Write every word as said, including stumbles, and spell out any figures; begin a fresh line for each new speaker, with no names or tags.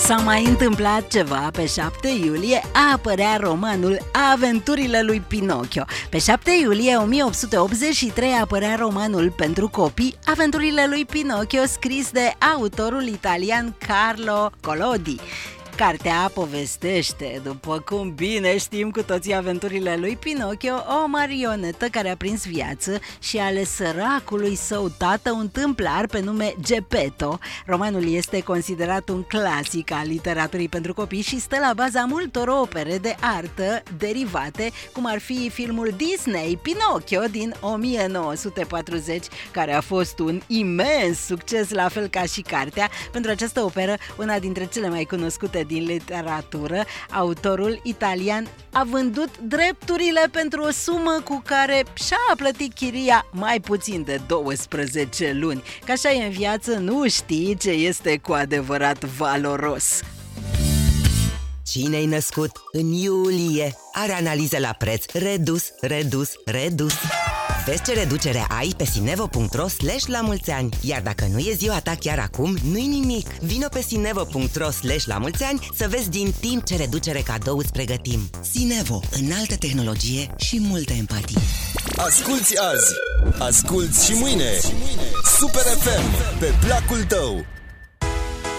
S-a mai întâmplat ceva. Pe șapte iulie apărea romanul Aventurile lui Pinocchio. Pe șapte iulie o mie opt sute optzeci și trei apărea romanul pentru copii Aventurile lui Pinocchio, scris de autorul italian Carlo Collodi. Cartea povestește, după cum bine știm cu toții, aventurile lui Pinocchio, o marionetă care a prins viață și ale săracului său tată, un tâmplar pe nume Geppetto. Romanul este considerat un clasic al literaturii pentru copii și stă la baza multor opere de artă derivate, cum ar fi filmul Disney Pinocchio din o mie nouă sute patruzeci, care a fost un imens succes, la fel ca și cartea. Pentru această operă, una dintre cele mai cunoscute din literatură, autorul italian a vândut drepturile pentru o sumă cu care și-a plătit chiria mai puțin de douăsprezece luni. Că așa e în viață, nu știi ce este cu adevărat valoros.
Cine-i născut în iulie are analize la preț redus, redus, redus. Vezi ce reducere ai pe sinevo punct ro slash la mulți ani. Iar dacă nu e ziua ta chiar acum, nu-i nimic. Vino pe sinevo punct ro slash la mulți ani să vezi din timp ce reducere cadou îți pregătim. Sinevo, înaltă tehnologie și multă empatie.
Asculți azi, asculți și mâine. Super F M, pe placul tău.